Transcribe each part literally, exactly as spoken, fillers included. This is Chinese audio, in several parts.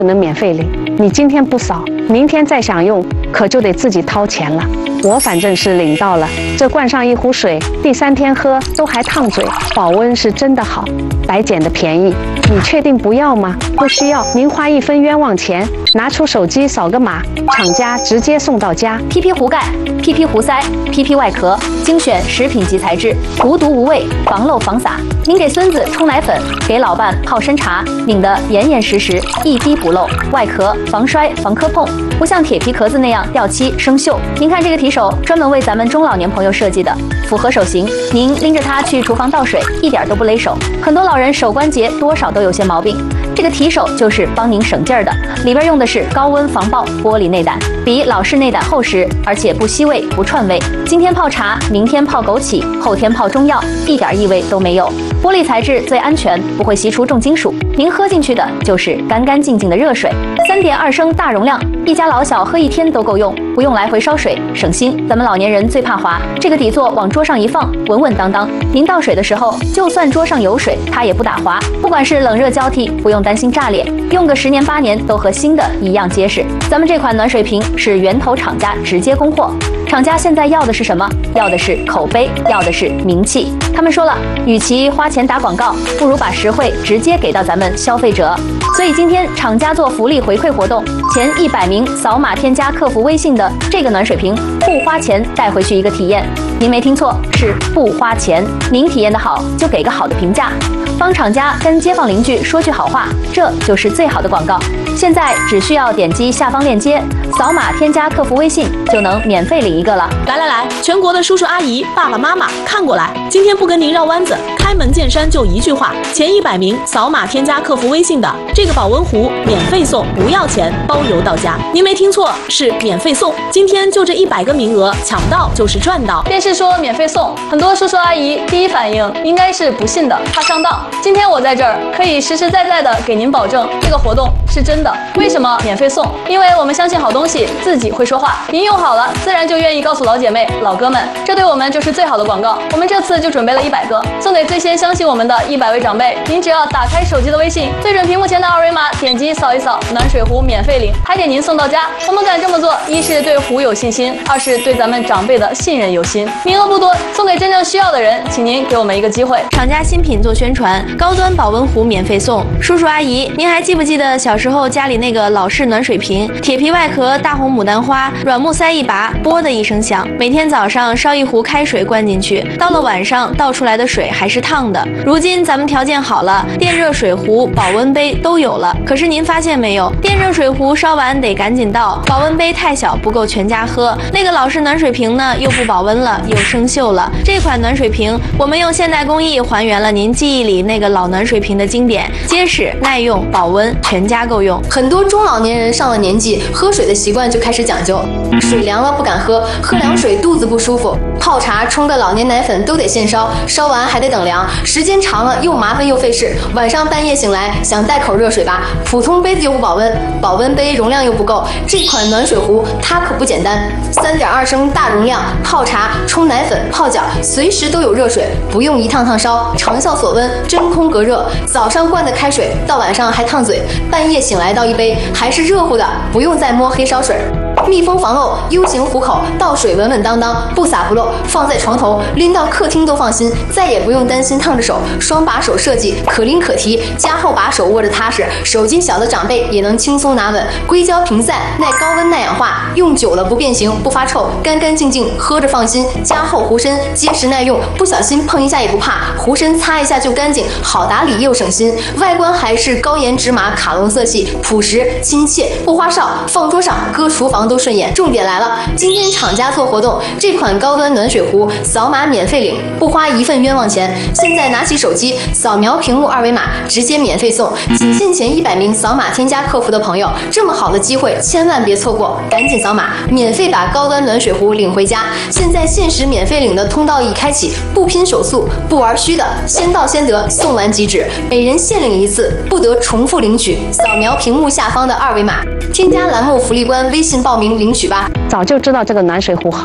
不能免费领，你今天不扫，明天再想用，可就得自己掏钱了。我反正是领到了，这灌上一壶水，第三天喝都还烫嘴，保温是真的好，白捡的便宜。你确定不要吗？不需要，您花一分冤枉钱，拿出手机扫个码，厂家直接送到家。 P P 壶盖、P P 壶塞、P P 外壳，精选食品级材质，无毒无味，防漏防洒。您给孙子冲奶粉，给老伴泡参茶，拧得严严实实，一滴不漏。外壳防摔防磕碰，不像铁皮壳子那样掉漆生锈。您看这个提手，专门为咱们中老年朋友设计的，符合手型。您拎着它去厨房倒水，一点都不勒手。很多老人手关节多少都有些毛病，这个提手就是帮您省劲儿的。里边用的是高温防爆玻璃内胆，比老式内胆厚实，而且不吸味不串味。今天泡茶，明天泡枸杞，后天泡中药，一点异味都没有。玻璃材质最安全，不会吸出重金属。您喝进去的就是干干净净的热水，三点二升大容量，一家老小喝一天都够用，不用来回烧水，省心。咱们老年人最怕滑，这个底座往桌上一放，稳稳当当。您倒水的时候，就算桌上有水，它也不打滑。不管是冷热交替，不用担心炸裂，用个十年八年都和新的一样结实。咱们这款暖水瓶是源头厂家直接供货。厂家现在要的是什么？要的是口碑，要的是名气。他们说了，与其花钱打广告，不如把实惠直接给到咱们消费者。所以今天厂家做福利回馈活动，前一百名扫码添加客服微信的这个暖水瓶，不花钱带回去一个体验。您没听错，是不花钱。您体验的好，就给个好的评价，帮厂家跟街坊邻居说句好话，这就是最好的广告。现在只需要点击下方链接，扫码添加客服微信，就能免费领一个了。 来来来，全国的叔叔阿姨、爸爸妈妈看过来，今天不跟您绕弯子，开门见山就一句话：前一百名扫码添加客服微信的，这个保温壶免费送，不要钱，包邮到家。您没听错，是免费送。今天就这一百个名额，抢到就是赚到。 电视说免费送，很多叔叔阿姨第一反应应该是不信的，怕上当。今天我在这儿可以实实在在的给您保证，这个活动是真的。为什么免费送？因为我们相信好东西自己会说话，您用好了，自然就愿意告诉老姐妹、老哥们，这对我们就是最好的广告。我们这次就准备了一百个，送给最先相信我们的一百位长辈。您只要打开手机的微信，对准屏幕前的二维码，点击扫一扫，暖水壶免费领，还给您送到家。我们敢这么做，一是对壶有信心，二是对咱们长辈的信任有心。名额不多，送给真正需要的人，请您给我们一个机会。 厂家新品做宣传，高端保温壶免费送。叔叔阿姨，您还记不记得小时候家里那个老式暖水瓶，铁皮外壳，大红牡丹花，软木塞一拔，啵的一声响。每天早上烧一壶开水灌进去，到了晚上倒出来的水还是烫的。如今咱们条件好了，电热水壶、保温杯都有了。可是您发现没有，电热水壶烧完得赶紧倒，保温杯太小不够全家喝，那个老式暖水瓶呢又不保温了，又生锈了。这款暖水瓶，我们用现代工艺还原了您记忆里那个老暖水瓶的经典，结实耐用保温，全家够用。 很多中老年人上了年纪，喝水的习惯就开始讲究，水凉了不敢喝，喝凉水肚子不舒服，泡茶冲个老年奶粉都得现烧，烧完还得等凉，时间长了又麻烦又费事。晚上半夜醒来想带口热水吧，普通杯子又不保温，保温杯容量又不够，这款暖水壶它可不简单，三点二升大容量，泡茶、冲奶粉、泡脚，随时都有热水，不用一趟趟烧，长效锁温，真空隔热。早上灌的开水，到晚上还烫嘴，半夜醒来倒一杯还是热乎的，不用再摸黑烧水。密封防漏 U 型壶口，倒水稳稳当当，不洒不漏，放在床头拎到客厅都放心，再也不用担心烫着手。双把手设计，可拎可提，加厚把手握着踏实，手劲小的长辈也能轻松拿稳。硅胶平散，耐高温耐氧化，用久了不变形不发臭，干干净净喝着放心。加厚壶身，结实耐用，不小心碰一下也不怕，壶身擦一下就干净，好打理又省心。外观还是高颜纸码卡龙色系，朴实亲切，不花哨，放桌上搁厨房都顺眼。重点来了，今天厂家做活动，这款高端暖水壶扫码免费领，不花一份冤枉钱。现在拿起手机扫描屏幕二维码，直接免费送，仅限前一百名扫码添加客服的朋友，这么好的机会千万别错过，赶紧扫码，免费把高端暖水壶领回家。现在限时免费领的通道已开启，不拼手速，不玩虚的，先到先得，送完即止，每人限领一次，不得重复领取。扫描屏幕下方的二维码，添加栏目福利官微信报名领取吧。 早就知道这个暖水壶好，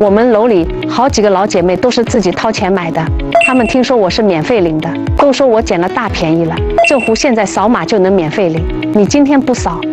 我们楼里好几个老姐妹都是自己掏钱买的，她们听说我是免费领的，都说我捡了大便宜了。这壶现在扫码就能免费领，你今天不扫，